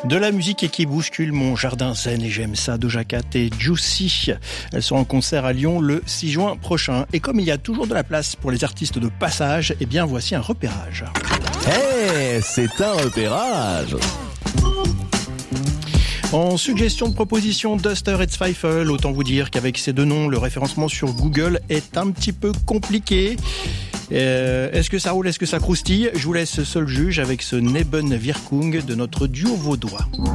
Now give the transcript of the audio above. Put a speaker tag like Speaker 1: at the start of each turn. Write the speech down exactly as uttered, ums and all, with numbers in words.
Speaker 1: De la musique et qui bouscule mon jardin zen et j'aime ça, Doja Cat et Juicy. Elles seront en concert à Lyon le six juin prochain. Et comme il y a toujours de la place pour les artistes de passage, eh bien voici un repérage.
Speaker 2: Hey, c'est un repérage.
Speaker 1: En suggestion de proposition, Duster et Zweifel, autant vous dire qu'avec ces deux noms, le référencement sur Google est un petit peu compliqué. Euh, est-ce que ça roule, est-ce que ça croustille ? Je vous laisse seul juge avec ce Nebenwirkung de notre duo vaudois.